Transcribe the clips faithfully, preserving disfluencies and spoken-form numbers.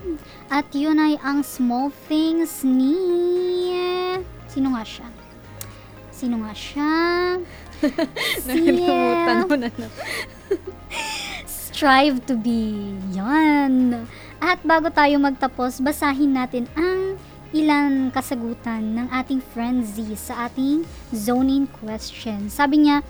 At yun ay ang Small Things ni... Sino nga siya? Sino nga siya? Nakalimutan mo na na. Strive to be. Yan. At bago tayo magtapos, basahin natin ang ilang kasagutan ng ating friend Z sa ating zoning question. Sabi niya,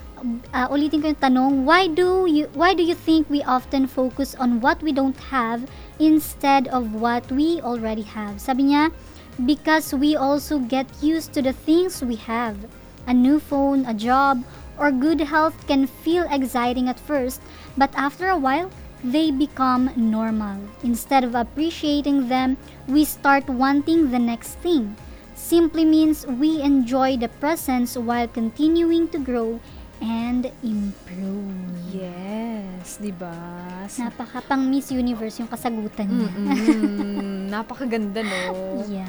uh, ulitin ko yung tanong, why do you why do you think we often focus on what we don't have instead of what we already have? Sabi niya, because we also get used to the things we have. A new phone, a job, or good health can feel exciting at first, but after a while, they become normal. Instead of appreciating them, we start wanting the next thing. Simply means we enjoy the presence while continuing to grow and improve. Yes, di ba? Napaka pang Miss Universe yung kasagutan niya. Mm-mm. Napakaganda, no? Yes.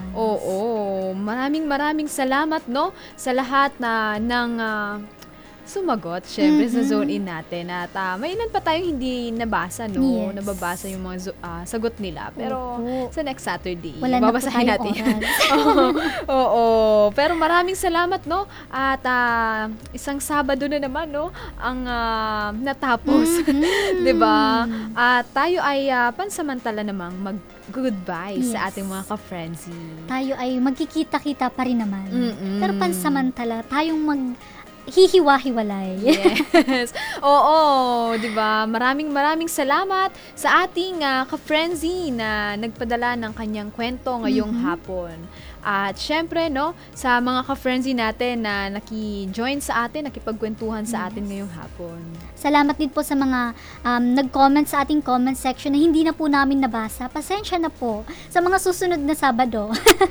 Oo, maraming maraming salamat, no? Sa lahat na ng uh, sumagot, syempre, Mhm. sa zone in natin. At uh, may ilan pa tayong hindi nabasa, no? Yes. Nababasa yung mga zo- ah, sagot nila. Pero Opo. sa next Saturday, Wala na po babasahin tayong natin. oras. Oo, oo. Pero maraming salamat, no? At ah, isang Sabado na naman, no? Ang ah, natapos. Mhm. 'Di ba? At tayo ay ah, pansamantala namang mag-goodbye sa Yes. ating mga ka-frenzy. Tayo ay magkikita-kita pa rin naman. Mm-mm. Pero pansamantala, tayong mag hihiwa-hiwalay. Yes. Oo, 'di ba? Maraming maraming salamat sa ating ah, ka-frenzy na nagpadala ng kanyang kwento ngayong Mhm. hapon. At syempre, no, sa mga ka-frenzy natin na naki-join sa atin, nakipagkwentuhan sa atin ngayong hapon. Salamat din po sa mga um, nag-comment sa ating comment section na hindi na po namin nabasa. Pasensya na po. Sa mga susunod na Sabado,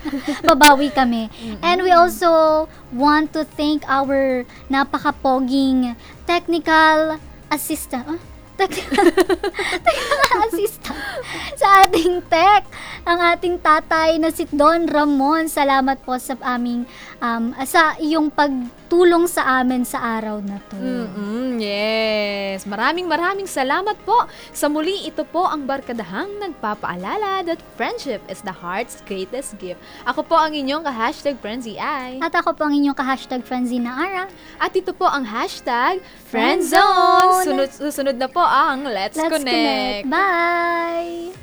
babawi kami. And we also want to thank our napaka-poging technical assistant. Ah, technical, technical assistant sa ating tech, ang ating tatay na si Don Ramon. Salamat po sa aming um, sa iyong pagtulong sa amin sa araw na to. Mm-mm, yes. Maraming maraming salamat po. Sa muli, ito po ang barkadahang nagpapaalala that friendship is the heart's greatest gift. Ako po ang inyong ka-hashtag Frenzy I. At ako po ang inyong ka-hashtag Frenzy na Ara. At ito po ang hashtag Friendzone. Friendzone. Sunod, susunod na po ang Let's, Let's Connect. connect. Bye!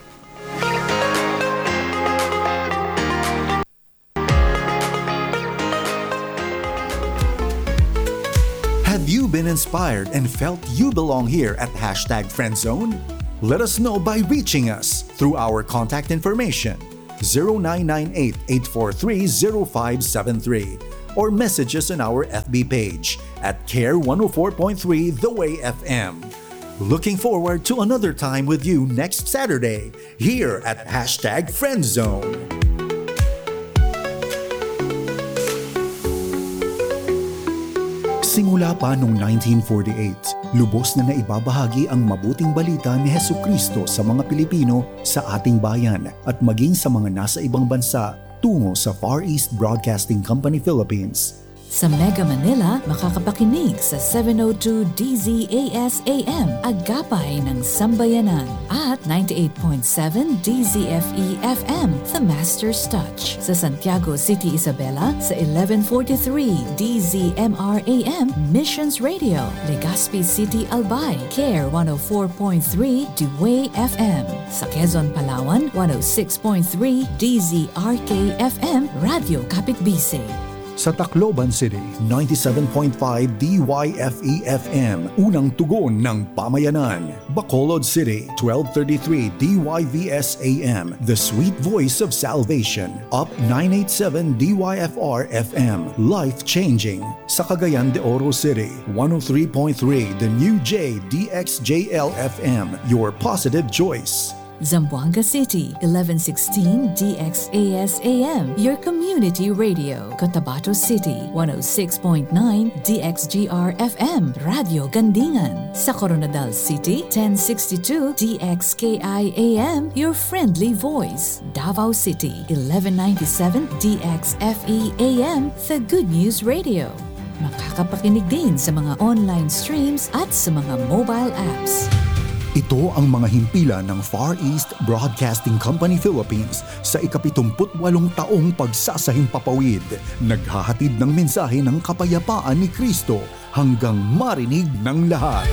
Have you been inspired and felt you belong here at Hashtag Friendzone? Let us know by reaching us through our contact information zero nine nine eight, eight four three, zero five seven three or message us on our F B page at Care one oh four point three The Way F M. Looking forward to another time with you next Saturday here at Hashtag Friendzone. Simula pa noong nineteen forty-eight, lubos na naibabahagi ang mabuting balita ni Hesukristo sa mga Pilipino sa ating bayan at maging sa mga nasa ibang bansa tungo sa Far East Broadcasting Company Philippines. Sa Mega Manila, makakapakinig sa seven oh two D Z A S A M, Agapay ng Sambayanan, at ninety-eight point seven D Z F E F M, The Master's Touch. Sa Santiago City, Isabela, sa eleven forty-three D Z M R A M, Missions Radio. Legazpi City, Albay, Care one oh four point three The Way F M. Sa Quezon, Palawan, one oh six point three D Z R K F M, Radio Kapitbise. Sa Tacloban City, ninety-seven point five D Y F E F M, unang tugon ng pamayanan. Bacolod City, twelve thirty-three D Y V S A M, the sweet voice of salvation. Up nine eighty-seven D Y F R F M, life-changing. Sa Cagayan de Oro City, one oh three point three The New J D X J L F M, your positive choice. Zamboanga City, eleven sixteen D X A S A M, your community radio. Cotabato City, one oh six point nine D X G R F M, Radio Gandingan. Sa Coronadal City, ten sixty-two D X K I A M, your friendly voice. Davao City, eleven ninety-seven D X F E A M, The Good News Radio. Makakapakinig din sa mga online streams at sa mga mobile apps. Ito ang mga himpilan ng Far East Broadcasting Company Philippines sa ikapitumput walong taong pagsasahing papawid. Naghahatid ng mensahe ng kapayapaan ni Kristo hanggang marinig ng lahat.